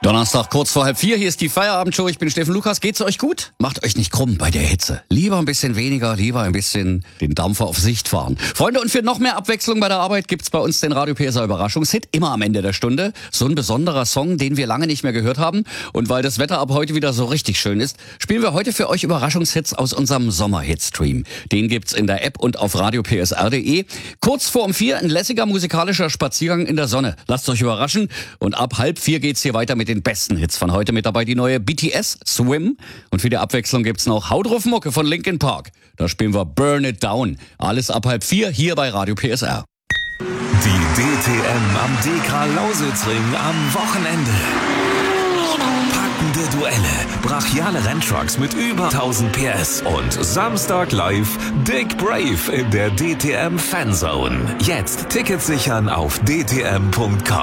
Donnerstag, kurz vor 3:30, hier ist die Feierabendshow. Ich bin Steffen Lukas. Geht's euch gut? Macht euch nicht krumm bei der Hitze. Lieber ein bisschen weniger, lieber ein bisschen den Dampfer auf Sicht fahren. Freunde, und für noch mehr Abwechslung bei der Arbeit gibt's bei uns den Radio PSR Überraschungshit. Immer am Ende der Stunde. So ein besonderer Song, den wir lange nicht mehr gehört haben. Und weil das Wetter ab heute wieder so richtig schön ist, spielen wir heute für euch Überraschungshits aus unserem Sommerhit-Stream. Den gibt's in der App und auf radiopsr.de. Kurz vor 4 ein lässiger musikalischer Spaziergang in der Sonne. Lasst euch überraschen. Und ab 3:30 geht's hier weiter mit den besten Hits von heute. Mit dabei die neue BTS, Swim. Und für die Abwechslung gibt's noch Hau drauf Mucke von Linkin Park. Da spielen wir Burn It Down. Alles ab 3:30 hier bei Radio PSR. Die DTM am DK-Lausitzring am Wochenende. Packende Duelle, brachiale Renntrucks mit über 1000 PS und Samstag live Dick Brave in der DTM Fanzone. Jetzt Tickets sichern auf dtm.com.